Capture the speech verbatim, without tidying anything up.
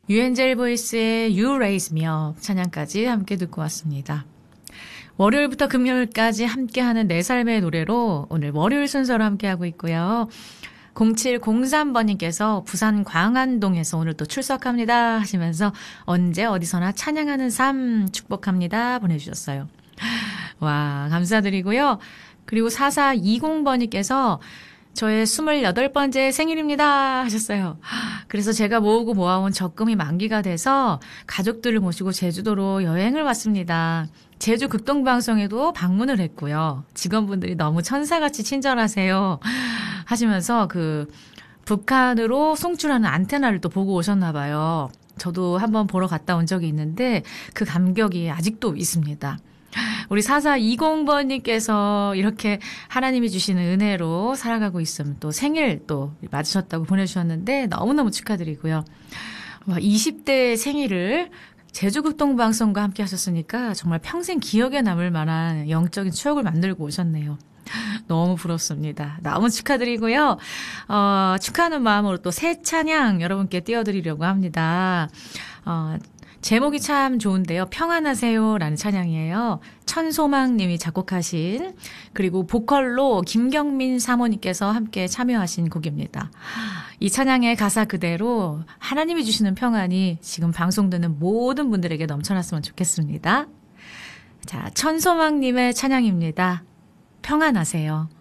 유엔젤 보이스의 You Raise Me Up 찬양까지 함께 듣고 왔습니다. 월요일부터 금요일까지 함께하는 내 삶의 노래로 오늘 월요일 순서로 함께하고 있고요. 공칠공삼 번님께서 부산 광안동에서 오늘 또 출석합니다 하시면서 언제 어디서나 찬양하는 삶 축복합니다 보내주셨어요. 와, 감사드리고요. 그리고 사사이공 번님께서 저의 스물여덟 번째 생일입니다 하셨어요. 그래서 제가 모으고 모아온 적금이 만기가 돼서 가족들을 모시고 제주도로 여행을 왔습니다. 제주 극동방송에도 방문을 했고요. 직원분들이 너무 천사같이 친절하세요 하시면서 그 북한으로 송출하는 안테나를 또 보고 오셨나 봐요. 저도 한번 보러 갔다 온 적이 있는데 그 감격이 아직도 있습니다. 우리 사사이공 번님께서 이렇게 하나님이 주시는 은혜로 살아가고 있으면 또 생일 또 맞으셨다고 보내주셨는데 너무너무 축하드리고요. 이십 대 생일을 제주극동방송과 함께 하셨으니까 정말 평생 기억에 남을 만한 영적인 추억을 만들고 오셨네요. 너무 부럽습니다. 너무 축하드리고요. 어, 축하하는 마음으로 또 새 찬양 여러분께 띄워드리려고 합니다. 어, 제목이 참 좋은데요. 평안하세요 라는 찬양이에요. 천소망 님이 작곡하신 그리고 보컬로 김경민 사모님께서 함께 참여하신 곡입니다. 이 찬양의 가사 그대로 하나님이 주시는 평안이 지금 방송되는 모든 분들에게 넘쳐났으면 좋겠습니다. 자, 천소망 님의 찬양입니다. 평안하세요.